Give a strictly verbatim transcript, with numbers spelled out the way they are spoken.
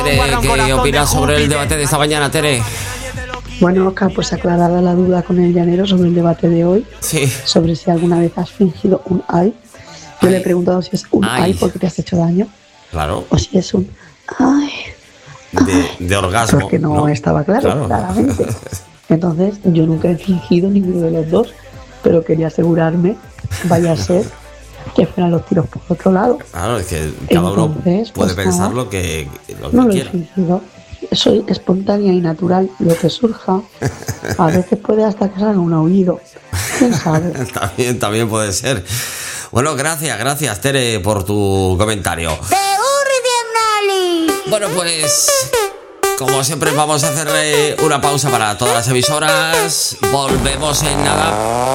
Tere, ¿qué opinas sobre el debate de esta mañana, Tere? Bueno, Oscar, pues aclarada la duda con el llanero sobre el debate de hoy, Sí. sobre si alguna vez has fingido un ay. Yo Ay. le he preguntado si es un Ay. ay porque te has hecho daño Claro, o si es un ay, de, de orgasmo. porque no, ¿no? estaba claro, Claro. claramente. Entonces, yo nunca he fingido ninguno de los dos, pero quería asegurarme, vaya a ser que fueran los tiros por otro lado. Claro, es que cada uno Entonces, puede pues pensar nada, lo que, lo que No lo he quiera. fingido. Soy espontánea y natural, lo que surja. A veces puede hasta que salga un aullido. ¿Quién sabe? También, también puede ser. Bueno, gracias, gracias, Tere, por tu comentario. Bueno, pues como siempre vamos a hacer eh, una pausa para todas las emisoras. Volvemos en nada.